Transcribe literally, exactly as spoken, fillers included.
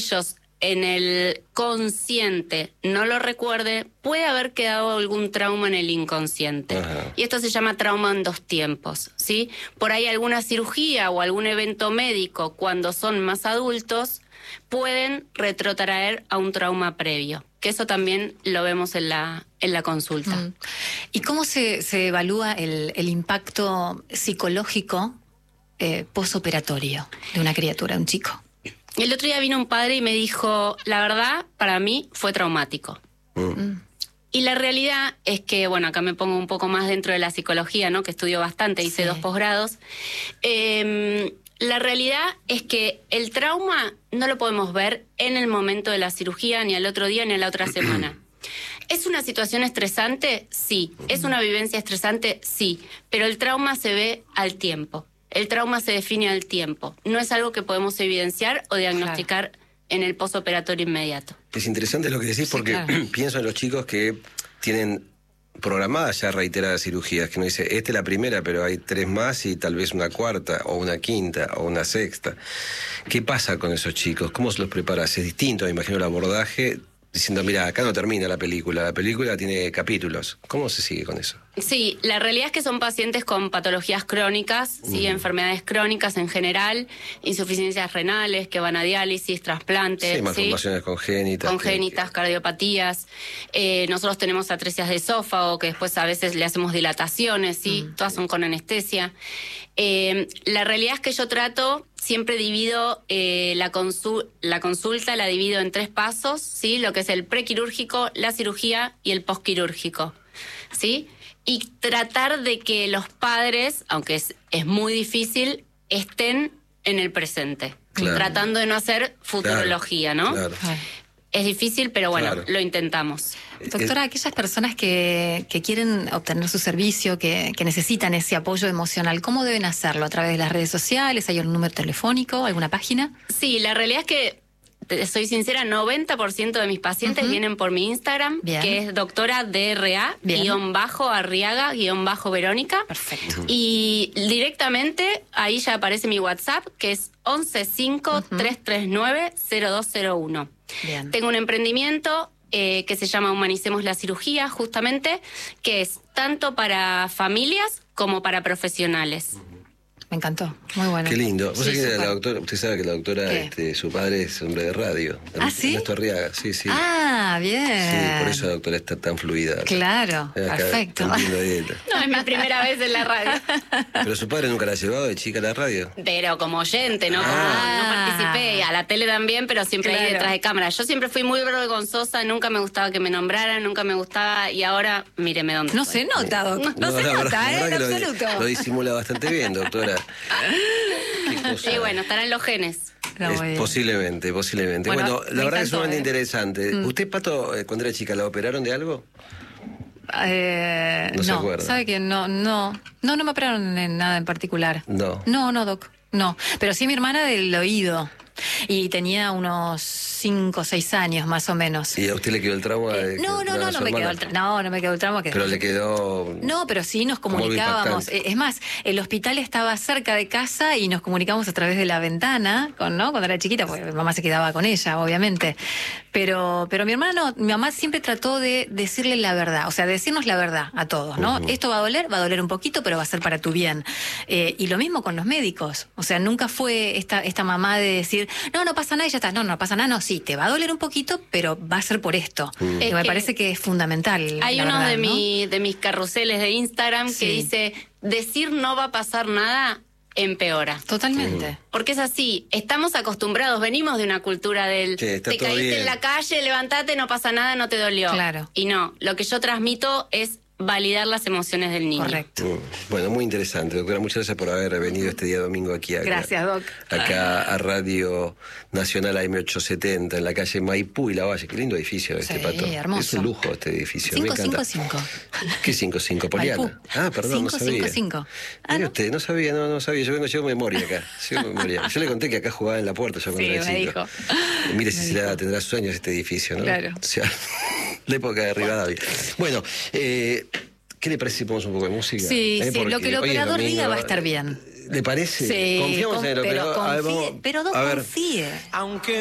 ellos en el consciente no lo recuerde, puede haber quedado algún trauma en el inconsciente. Ajá. Y esto se llama trauma en dos tiempos, ¿sí? Por ahí alguna cirugía o algún evento médico, cuando son más adultos, pueden retrotraer a un trauma previo, que eso también lo vemos en la, en la consulta. Mm. ¿Y cómo se, se evalúa el, el impacto psicológico eh, posoperatorio de una criatura, de un chico? El otro día vino un padre y me dijo, la verdad, para mí fue traumático. Mm. Y la realidad es que, bueno, acá me pongo un poco más dentro de la psicología, ¿no? Que estudio bastante, hice sí. dos posgrados. Eh, la realidad es que el trauma no lo podemos ver en el momento de la cirugía, ni al otro día, ni a la otra semana. ¿Es una situación estresante? Sí. ¿Es una vivencia estresante? Sí. Pero el trauma se ve al tiempo. El trauma se define al tiempo. No es algo que podemos evidenciar o diagnosticar claro. en el posoperatorio inmediato. Es interesante lo que decís porque sí, claro. pienso en los chicos que tienen programadas ya reiteradas cirugías, que uno dice, esta es la primera, pero hay tres más y tal vez una cuarta, o una quinta, o una sexta. ¿Qué pasa con esos chicos? ¿Cómo se los preparas? Es distinto, me imagino, el abordaje, diciendo, mira, acá no termina la película, la película tiene capítulos. ¿Cómo se sigue con eso? Sí, la realidad es que son pacientes con patologías crónicas, uh-huh. sí, enfermedades crónicas en general, insuficiencias renales, que van a diálisis, trasplantes. Sí, malformaciones ¿sí? congénitas. Congénitas, que... cardiopatías. Eh, nosotros tenemos atresias de esófago, que después a veces le hacemos dilataciones, sí, uh-huh. todas son con anestesia. Eh, la realidad es que yo trato, siempre divido eh, la, consul- la consulta, la divido en tres pasos, sí, lo que es el prequirúrgico, la cirugía y el posquirúrgico, sí. Y tratar de que los padres, aunque es, es muy difícil, estén en el presente. Claro. Tratando de no hacer futurología, claro, ¿no? Claro. Es difícil, pero bueno, claro. lo intentamos. Doctora, aquellas personas que, que quieren obtener su servicio, que, que necesitan ese apoyo emocional, ¿cómo deben hacerlo? ¿A través de las redes sociales? ¿Hay un número telefónico? ¿Alguna página? Sí, la realidad es que, te soy sincera, noventa por ciento de mis pacientes uh-huh. vienen por mi Instagram, bien. Que es doctora D R A, guión bajo Arriaga, guión bajo Verónica. Perfecto. Y directamente ahí ya aparece mi WhatsApp, que es once cinco tres tres nueve cero dos cero uno. Bien. Tengo un emprendimiento eh, que se llama Humanicemos la Cirugía, justamente, que es tanto para familias como para profesionales. Me encantó, muy bueno. Qué lindo. ¿Vos sí, sabés que la doctora, usted sabe que la doctora, este, su padre es hombre de radio. ¿Ah, sí? Ernesto Arriaga, sí, sí. Ah, bien. Sí, por eso la doctora está tan fluida. Claro, acá, perfecto. No, es mi primera vez en la radio. Pero su padre nunca la ha llevado de chica a la radio. Pero como oyente, ¿no? Ah. No participé, a la tele también, pero siempre claro. ahí detrás de cámara. Yo siempre fui muy vergonzosa, nunca me gustaba que me nombraran, nunca me gustaba, y ahora, míreme dónde No estoy. se nota, doctor. No, no, no se nota, verdad, ¿eh? En lo, absoluto. Lo disimula bastante bien, doctora. Y bueno, estarán los genes. No, es, posiblemente, posiblemente. Bueno, bueno la verdad que es sumamente eh. interesante. Mm. ¿Usted, Pato, cuando era chica, la operaron de algo? Eh, no, se acuerda. ¿Sabe que no, no, no, no me operaron en nada en particular. No. No, no, doc, no. Pero sí mi hermana del oído. Y tenía unos cinco o seis años más o menos. ¿Y a usted le quedó el trauma? Eh, no, no, no, no me quedó el trauma. No, no me quedó el trauma. Que pero le quedó... No, pero sí nos comunicábamos. Es más, el hospital estaba cerca de casa y nos comunicábamos a través de la ventana, con, ¿no? Cuando era chiquita, porque mi mamá se quedaba con ella, obviamente. Pero, pero mi hermana no, mi mamá siempre trató de decirle la verdad, o sea, decirnos la verdad a todos, ¿no? Uh-huh. Esto va a doler, va a doler un poquito, pero va a ser para tu bien. Eh, y lo mismo con los médicos. O sea, nunca fue esta, esta mamá de decir, no, no pasa nada y ya está. No, no pasa nada, no, sí, te va a doler un poquito, pero va a ser por esto. Uh-huh. Y me parece que es fundamental. Hay uno verdad, de, ¿no? mi, de mis carruseles de Instagram sí. que dice, decir no va a pasar nada empeora. Totalmente. Porque es así, estamos acostumbrados, venimos de una cultura del sí, te caíste bien. en la calle, levantate, no pasa nada, no te dolió. Claro. Y no, lo que yo transmito es validar las emociones del niño. Correcto. Mm, bueno, muy interesante, doctora. Muchas gracias por haber venido este día domingo aquí. Acá, gracias, Doc. Acá a Radio Nacional A M ochocientos setenta, en la calle Maipú y La Valle. Qué lindo edificio este, sí, Pato. Hermoso. Es un lujo este edificio. cinco, Me encanta. cinco, cinco. ¿Qué cinco cinco? Poliana. Ah, perdón, cinco, no sabía. cinco, cinco. Ah, Mire ¿no? usted, no sabía, no, no sabía. Yo vengo, llevo memoria acá. Llevo memoria. Yo le conté que acá jugaba en la puerta yo cuando sí, era me chico. dijo. Mire me si dijo. se tendrá sueños este edificio, ¿no? Claro. O sea, la época de Rivadavia. Bueno, eh... ¿qué le parece si ponemos un poco de música? Sí, ¿Eh? sí, lo que el operador diga va a estar bien. ¿Le parece? Sí, Confiamos con, en el pero operador. confíe, a ver, vamos, pero no confíe. Aunque